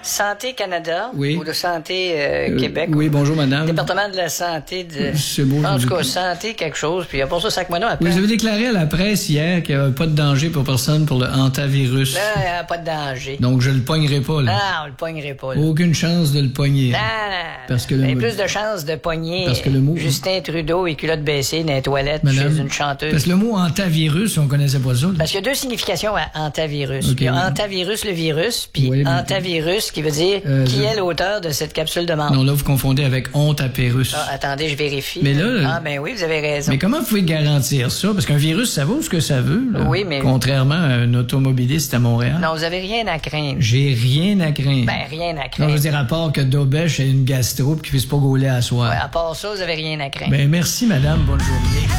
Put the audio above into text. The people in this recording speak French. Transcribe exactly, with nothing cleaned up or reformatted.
Santé Canada Oui. ou de Santé euh, Euh, Québec. oui, bonjour, madame. Département de la santé de... C'est beau, En je tout vous cas, dis. santé quelque chose, puis pour ça, sac-moi là après. Oui, vous avez déclaré à la presse hier qu'il n'y avait pas de danger pour personne pour le hantavirus. Là, il n'y a pas de danger. Donc, je le pognerai pas, là. Ah, on le pognerait pas, là. Aucune chance de le pogner. Non, non. Parce que le Il y a mot- plus de chances de pogner Parce que le mot- Justin Trudeau et culotte baissée dans les toilettes Madame, chez une chanteuse. Parce que le mot hantavirus, on connaissait pas ça. là. Parce qu'il y a deux significations à hantavirus. Ok, Il y a oui. hantavirus, le virus, puis Oui, mais- hantavirus, qui veut dire Euh, qui je- est l'auteur de cette capsule de menthe. Non, là, vous confondez avec honte à Pérus. Ah, attendez, je vérifie. Mais là- Ah, ben oui, vous avez raison. Mais comment vous pouvez garantir ça? Parce qu'un virus, ça vaut ce que ça veut. Là. Oui, mais- Contrairement à un automobiliste à Montréal. Non, vous avez rien à craindre. J'ai rien à craindre. Ben, rien à non, craindre. je veux dire, à part que Dobèche ait une gastro pis qu'il puisse pas gauler à soir. Ouais, à part ça, vous avez rien à craindre. Ben, merci, madame. Bonne journée.